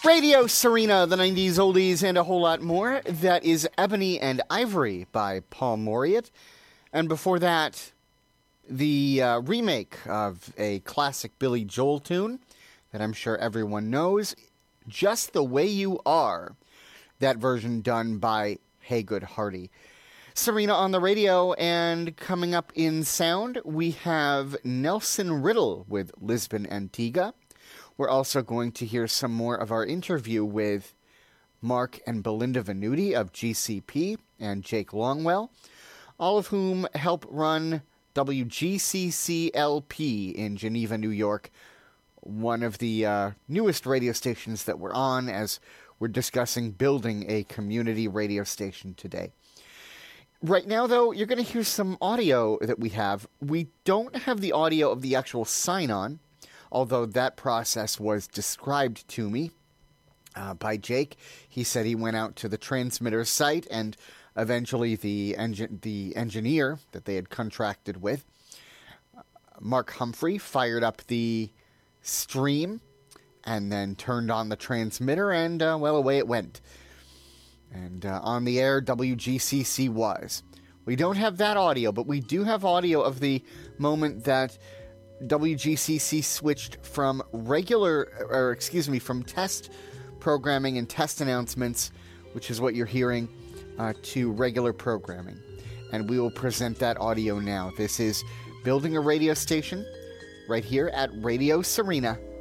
Radio Serena, the 90s oldies, and a whole lot more. That is Ebony and Ivory by Paul Moriat. And before that, the remake of a classic Billy Joel tune that I'm sure everyone knows, Just the Way You Are. That version done by Haygood Hardy. Serena on the radio, and coming up in sound, we have Nelson Riddle with Lisbon Antigua. We're also going to hear some more of our interview with Mark and Belinda Venuti of GCP and Jake Longwell, all of whom help run WGCC-LP in Geneva, New York, one of the newest radio stations that we're on as we're discussing building a community radio station today. Right now, though, you're going to hear some audio that we have. We don't have the audio of the actual sign-on, although that process was described to me by Jake. He said he went out to the transmitter site, and eventually the engineer that they had contracted with, Mark Humphrey, fired up the stream and then turned on the transmitter, and, well, away it went. And on the air, WGCC was. We don't have that audio, but we do have audio of the moment that WGCC switched from from test programming and test announcements, which is what you're hearing, to regular programming. And we will present that audio now. This is Building a Radio Station right here at Radio Serena.